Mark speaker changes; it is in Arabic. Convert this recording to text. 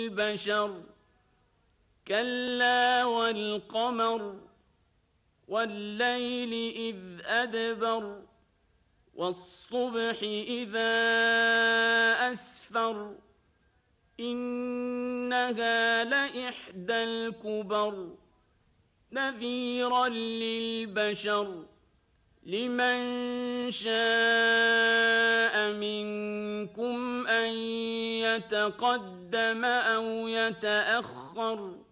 Speaker 1: البشر كلا والقمر والليل إذ أدبر والصبح إذا أسفر إنها لإحدى الكبر نذيرا للبشر لمن شاء منكم أن يتقدم أو يتأخر